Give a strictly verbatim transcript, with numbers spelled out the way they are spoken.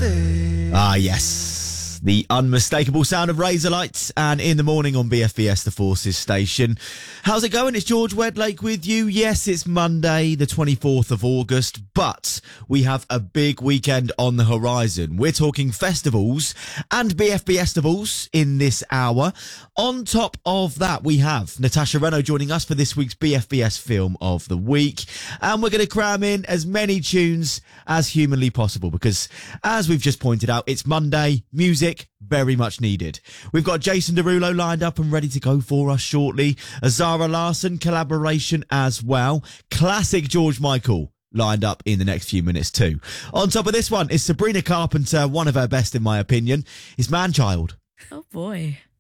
Ah, yes. The unmistakable sound of razor lights, and in the morning on B F B S, the Forces station. How's it going? It's George Wedlake with you. Yes, it's Monday, the twenty-fourth of August, but we have a big weekend on the horizon. We're talking festivals and B F B festivals in this hour. On top of that, we have Natasha Reno joining us for this week's B F B S Film of the Week. And we're going to cram in as many tunes as humanly possible because, as we've just pointed out, it's Monday, music very much needed. We've got Jason Derulo lined up and ready to go for us shortly. A Zara Larsson collaboration as well. Classic George Michael lined up in the next few minutes too. On top of this one is Sabrina Carpenter, one of her best in my opinion, is Man Child. Oh boy.